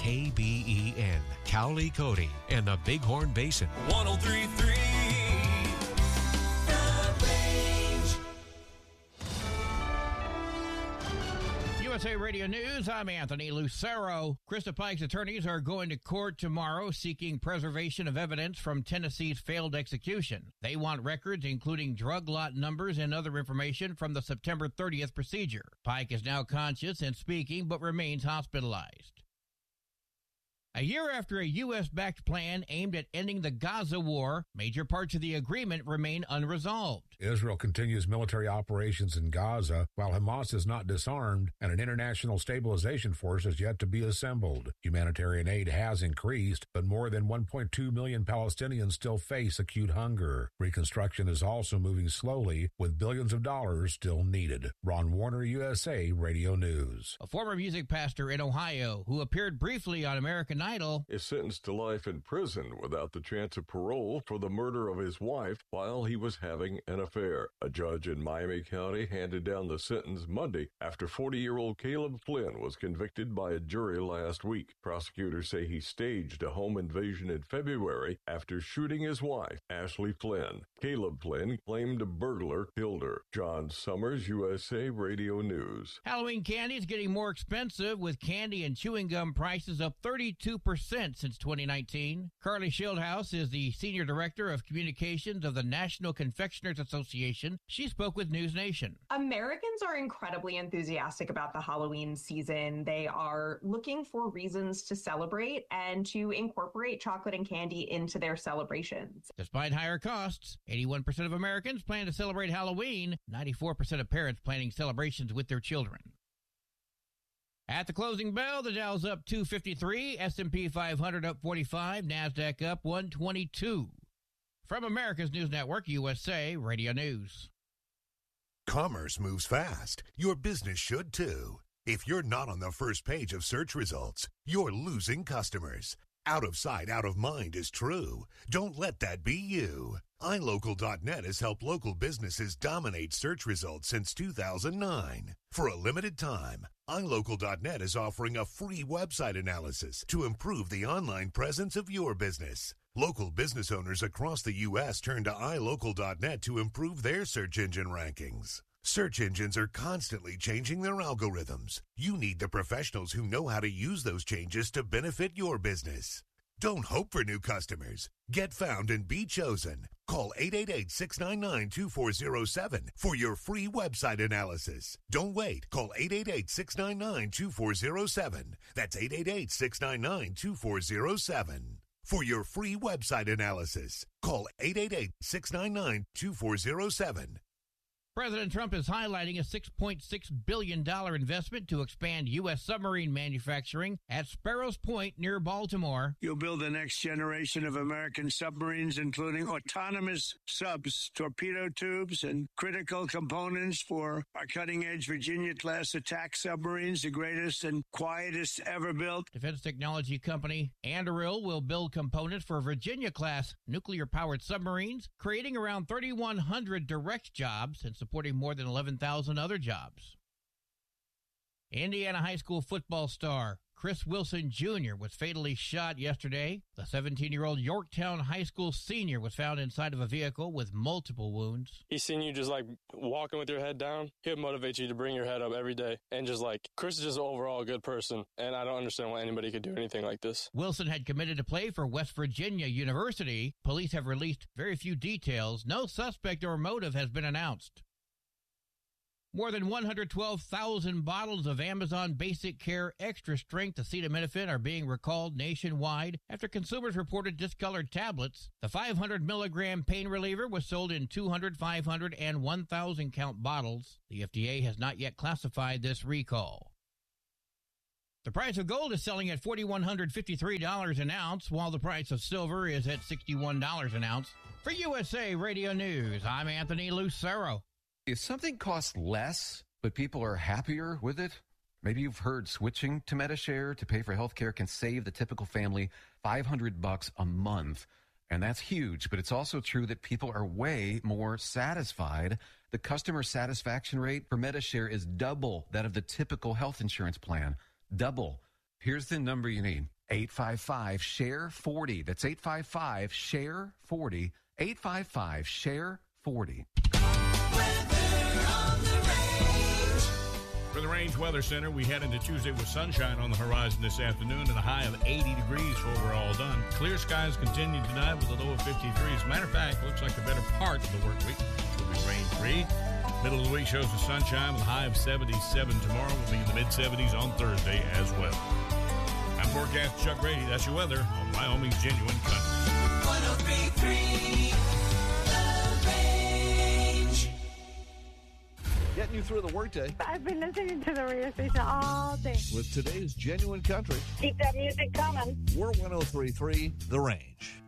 KBEN, Cowley, Cody, and the Bighorn Basin. 103.3 USA Radio News, I'm Anthony Lucero. Krista Pike's attorneys are going to court tomorrow seeking preservation of evidence from Tennessee's failed execution. They want records including drug lot numbers and other information from the September 30th procedure. Pike is now conscious and speaking but remains hospitalized. A year after a U.S.-backed plan aimed at ending the Gaza war, major parts of the agreement remain unresolved. Israel continues military operations in Gaza, while Hamas is not disarmed and an international stabilization force is yet to be assembled. Humanitarian aid has increased, but more than 1.2 million Palestinians still face acute hunger. Reconstruction is also moving slowly, with billions of dollars still needed. Ron Warner, USA Radio News. A former music pastor in Ohio who appeared briefly on American Idol is sentenced to life in prison without the chance of parole for the murder of his wife while he was having an affair. A judge in Miami County handed down the sentence Monday after 40-year-old Caleb Flynn was convicted by a jury last week. Prosecutors say he staged a home invasion in February after shooting his wife, Ashley Flynn. Caleb Flynn claimed a burglar killed her. John Summers, USA Radio News. Halloween candy is getting more expensive, with candy and chewing gum prices up 32% since 2019. Carly Schildhouse is the Senior Director of Communications of the National Confectioners Association. She spoke with News Nation. Americans are incredibly enthusiastic about the Halloween season. They are looking for reasons to celebrate and to incorporate chocolate and candy into their celebrations. Despite higher costs, 81% of Americans plan to celebrate Halloween. 94% of parents planning celebrations with their children. At the closing bell, the Dow's up 253, S&P 500 up 45, NASDAQ up 122. From America's News Network, USA Radio News. Commerce moves fast. Your business should too. If you're not on the first page of search results, you're losing customers. Out of sight, out of mind is true. Don't let that be you. iLocal.net has helped local businesses dominate search results since 2009. For a limited time, iLocal.net is offering a free website analysis to improve the online presence of your business. Local business owners across the U.S. turn to iLocal.net to improve their search engine rankings. Search engines are constantly changing their algorithms. You need the professionals who know how to use those changes to benefit your business. Don't hope for new customers. Get found and be chosen. Call 888-699-2407 for your free website analysis. Don't wait. Call 888-699-2407. That's 888-699-2407. For your free website analysis, call 888-699-2407. President Trump is highlighting a $6.6 billion investment to expand U.S. submarine manufacturing at Sparrows Point near Baltimore. You'll build the next generation of American submarines, including autonomous subs, torpedo tubes, and critical components for our cutting-edge Virginia-class attack submarines, the greatest and quietest ever built. Defense technology company Anduril will build components for Virginia-class nuclear-powered submarines, creating around 3,100 direct jobs and supporting more than 11,000 other jobs. Indiana high school football star Chris Wilson Jr. was fatally shot yesterday. The 17-year-old Yorktown High School senior was found inside of a vehicle with multiple wounds. He's seen you just like walking with your head down. He'll motivate you to bring your head up every day. And just like, Chris is just overall a good person. And I don't understand why anybody could do anything like this. Wilson had committed to play for West Virginia University. Police have released very few details. No suspect or motive has been announced. More than 112,000 bottles of Amazon Basic Care Extra Strength acetaminophen are being recalled nationwide after consumers reported discolored tablets. The 500-milligram pain reliever was sold in 200, 500, and 1,000-count bottles. The FDA has not yet classified this recall. The price of gold is selling at $4,153 an ounce, while the price of silver is at $61 an ounce. For USA Radio News, I'm Anthony Lucero. If something costs less, but people are happier with it, maybe you've heard switching to Medi-Share to pay for healthcare can save the typical family $500 a month. And that's huge, but it's also true that people are way more satisfied. The customer satisfaction rate for Medi-Share is double that of the typical health insurance plan. Double. Here's the number you need. 855-SHARE-40. That's 855-SHARE-40. 855-SHARE-40. For the Range Weather Center, we head into Tuesday with sunshine on the horizon this afternoon and a high of 80 degrees for we're all done. Clear skies continue tonight with a low of 53. As a matter of fact, looks like the better part of the work week will be rain-free. Middle of the week shows the sunshine with a high of 77 tomorrow. We'll be in the mid-70s on Thursday as well. I'm forecast Chuck Grady. That's your weather on Wyoming's Genuine Country. 103.3 Getting you through the workday. I've been listening to the radio station all day. With today's Genuine Country. Keep that music coming. We're 103.3 The Range.